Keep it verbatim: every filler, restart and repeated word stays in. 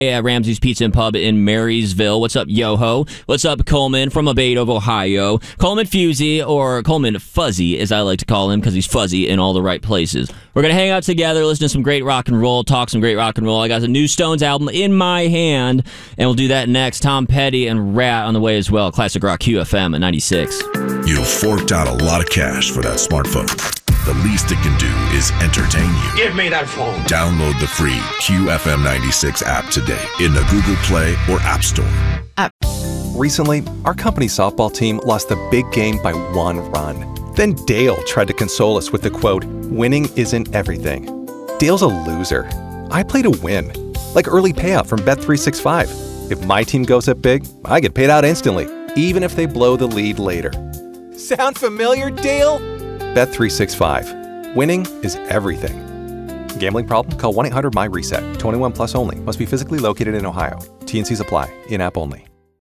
at Ramsey's Pizza and Pub in Marysville. What's up, Yoho? What's up, Coleman from Abatove, Ohio? Coleman Fusey, or Coleman Fuzzy, as I like to call him, because he's fuzzy in all the right places. We're going to hang out together, listen to some great rock and roll, talk some great rock and roll. I got the new Stones album in my hand, and we'll do that next. Tom Petty and Rat on the way as well. Classic Rock Q F M at ninety-six. You forked out a lot of cash for that smartphone. The least it can do is entertain you. Give me that phone. Download the free Q F M ninety-six app today in the Google Play or App Store. App. Recently, our company softball team lost the big game by one run. Then Dale tried to console us with the quote, "Winning isn't everything." Dale's a loser. I play to win. Like early payout from Bet three sixty-five. If my team goes up big, I get paid out instantly, even if they blow the lead later. Sound familiar, Dale? Bet three sixty-five. Winning is everything. Gambling problem? Call one eight hundred M Y RESET. twenty-one plus only. Must be physically located in Ohio. T and Cs apply. In-app only.